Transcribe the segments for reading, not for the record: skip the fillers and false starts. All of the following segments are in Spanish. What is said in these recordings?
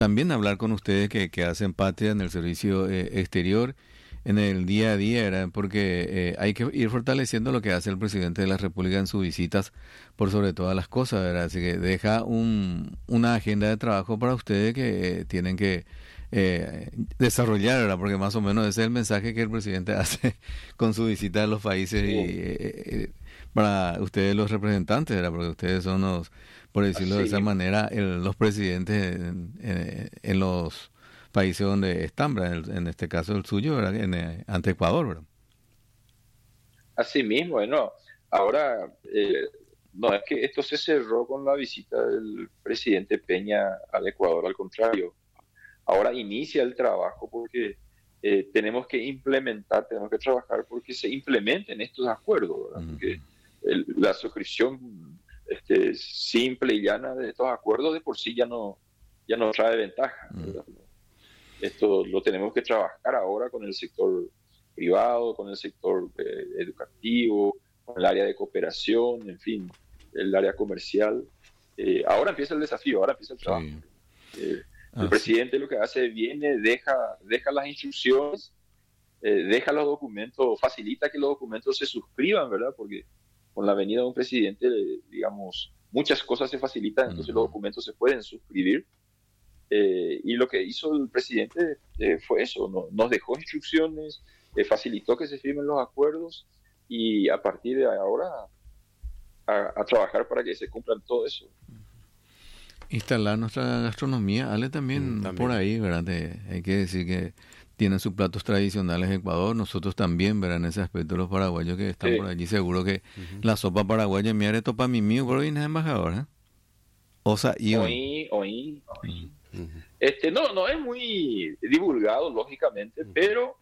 también hablar con ustedes que hacen patria en el servicio exterior, en el día a día, ¿verdad? Porque hay que ir fortaleciendo lo que hace el presidente de la República en sus visitas, por sobre todas las cosas, ¿verdad? Así que deja una agenda de trabajo para ustedes que tienen que desarrollar, ¿verdad? Porque más o menos ese es el mensaje que el presidente hace con su visita a los países y Sí, para ustedes los representantes, ¿verdad? Porque ustedes son los, por decirlo de así esa mismo. manera, los presidentes en los países donde están, ¿verdad? En este caso el suyo, ¿verdad? Ante Ecuador, ¿verdad? Así mismo, bueno, ahora, no es que esto se cerró con la visita del presidente Peña al Ecuador, al contrario, ahora inicia el trabajo porque tenemos que implementar, tenemos que trabajar porque se implementen estos acuerdos, ¿verdad? Porque Ujú. la suscripción simple y llana de estos acuerdos de por sí ya no trae ventaja, Mm. ¿verdad? Esto lo tenemos que trabajar ahora con el sector privado, con el sector educativo, con el área de cooperación, en fin, el área comercial. Ahora empieza el desafío, ahora empieza el trabajo. Sí, Eh, el así. presidente lo que hace viene, deja las instrucciones, deja los documentos, facilita que los documentos se suscriban, ¿verdad? Porque con la venida de un presidente, digamos, muchas cosas se facilitan, entonces los Ujú. documentos se pueden suscribir. Y lo que hizo el presidente fue eso, nos dejó instrucciones, facilitó que se firmen los acuerdos y a partir de ahora a trabajar para que se cumplan todo eso. Instalar nuestra gastronomía, Ale también por También. ahí, ¿verdad? Hay que decir que tienen sus platos tradicionales de Ecuador, nosotros también, ¿verdad? En ese aspecto los paraguayos que están por Sí, allí, seguro que Ujú. la sopa paraguaya me haré topa mi mío, por hoy es embajador, ¿eh? Osa Ion. oí. Ujú. Ujú. No, no es muy divulgado, lógicamente, pero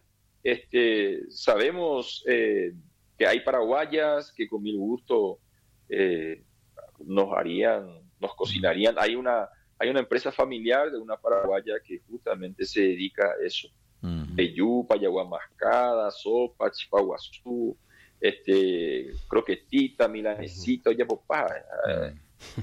sabemos que hay paraguayas que con mil gusto eh, nos harían, nos cocinarían. Hay una empresa familiar de una paraguaya que justamente se dedica a eso. Ujú. Yupa, yagua mascada, sopa, chipaguazú, croquetita, Ujú. milanesita, ya papá, Mm.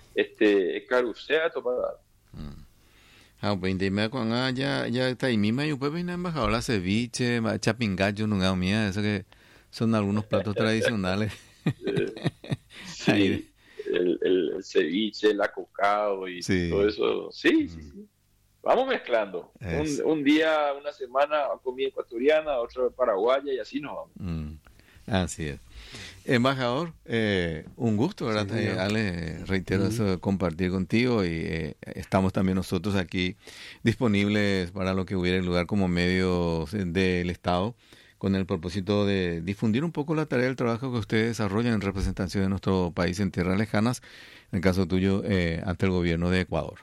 carucea, para Mm. Ah, pues me con ya está y misma y pues en embajador la ceviche, chapingacho, nunca mía, eso que son algunos platos tradicionales. eh, Ahí sí, el ceviche, el acocado y todo sí. eso. Sí, sí, Mm. sí. Vamos mezclando. Es. Un día, una semana, comida ecuatoriana, otro paraguaya y así nos vamos. Mm. Así es. Embajador, un gusto, Sí, ¿verdad? señor. Ale, reitero Ujú. eso de compartir contigo y estamos también nosotros aquí disponibles para lo que hubiera lugar como medios del Estado con el propósito de difundir un poco la tarea del trabajo que ustedes desarrollan en representación de nuestro país en tierras lejanas, en el caso tuyo, ante el gobierno de Ecuador.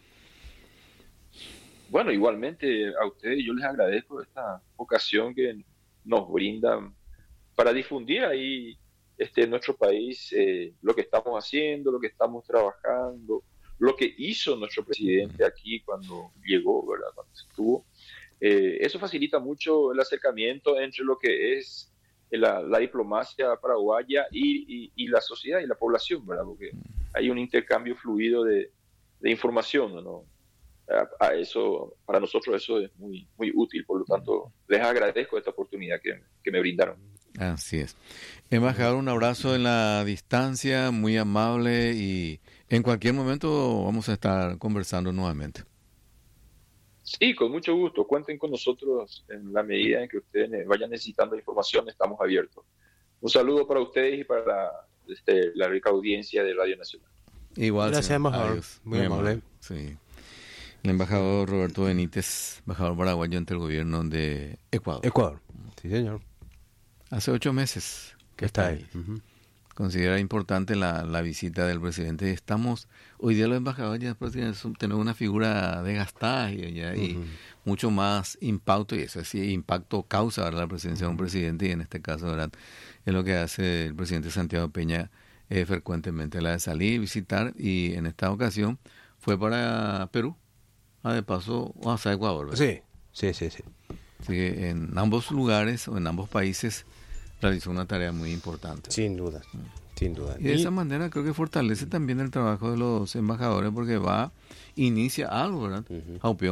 Bueno, igualmente a ustedes yo les agradezco esta ocasión que nos brindan para difundir ahí en nuestro país lo que estamos haciendo, lo que estamos trabajando, lo que hizo nuestro presidente aquí cuando llegó, ¿verdad? Cuando estuvo. Eso facilita mucho el acercamiento entre lo que es la diplomacia paraguaya y la sociedad y la población, ¿verdad? Porque hay un intercambio fluido de información, ¿no? A eso, para nosotros eso es muy útil, por lo tanto, les agradezco esta oportunidad que me brindaron. Así es. Bueno, Embajador, un abrazo en la distancia, muy amable y en cualquier momento vamos a estar conversando nuevamente. Sí, con mucho gusto. Cuenten con nosotros en la medida en que ustedes vayan necesitando información, estamos abiertos. Un saludo para ustedes y para la rica audiencia de Radio Nacional. Igual, gracias, señor. embajador. Adiós. Muy Muy amable. amable. Sí. El embajador Roberto Benítez, embajador paraguayo ante el gobierno de Ecuador. Ecuador. Sí, señor. Hace 8 meses que está Está ahí. ahí. Ujú. Considera importante la visita del presidente. Estamos, hoy día los embajadores ya tenemos una figura desgastada y Ujú. mucho más impacto, y eso sí, impacto causa, ¿verdad? La presencia de un Ujú. presidente, y en este caso, ¿verdad? Es lo que hace el presidente Santiago Peña frecuentemente, la de salir, visitar, y en esta ocasión fue para Perú, de paso hasta Ecuador, ¿verdad? Sí, sí, sí, sí. Así que en ambos lugares o en ambos países realizó una tarea muy importante. Sin duda, sin duda. Y de esa manera creo que fortalece también el trabajo de los embajadores porque inicia algo, ¿verdad? Ujú. Aupió